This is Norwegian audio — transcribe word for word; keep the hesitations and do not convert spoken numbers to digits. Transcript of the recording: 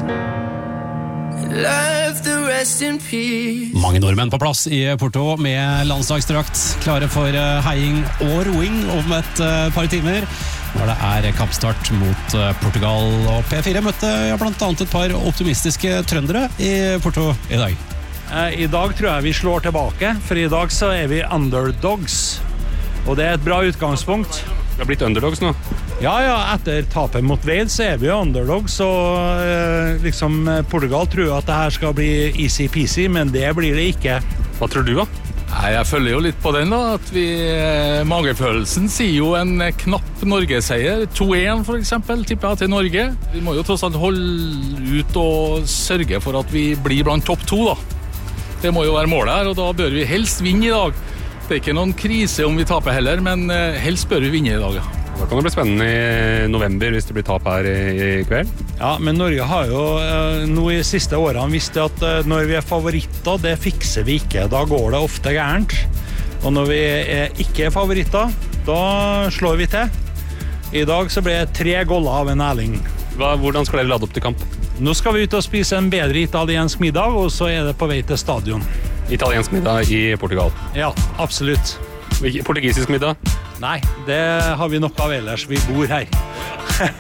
Mange nordmenn på plass i Porto med landslagsdrakt, klare for heiing og roing om et par timer når det er kappstart mot Portugal. Og P fire møtte ja, blant annet et par optimistiske trøndere i Porto i dag. I dag tror jeg vi slår tilbake, for i dag så er vi underdogs, og det er et bra utgangspunkt. Vi har blitt underdogs nå. Ja, ja, etter tapet mot Wales så er vi jo underdogs, og eh, liksom Portugal tror at det her skal bli easy peasy, men det blir det ikke. Hva tror du da? Nei, jeg følger jo litt på den da, at vi, magefølelsen sier jo en knapp Norge-seier, to en for eksempel, tipper jeg til Norge. Vi må jo tross alt holde ut og sørge for at vi blir blant topp to da. Det må jo være målet her, og da bør vi helst vinne i dag. Det er ikke noen krise om vi taper heller, men helst bør vi vinne i dag, ja. Da kan det bli spennende i november hvis det blir tap her i, i kveld. Ja, men Norge har jo eh, nå i siste årene visst at eh, når vi er favoritter, det fikser vi ikke. Da går det ofte gærent. Og når vi er ikke er favoritter, da slår vi til. I dag så ble det tre goller av en Erling. Hva, hvordan skal dere lade opp til kamp? Nå skal vi ut og spise en bedre italiensk middag, og så er det på vei til stadion. Italiensk middag i Portugal? Ja, absolutt. Portugisisk middag? Nei, det har vi nok av ellers. Vi bor her.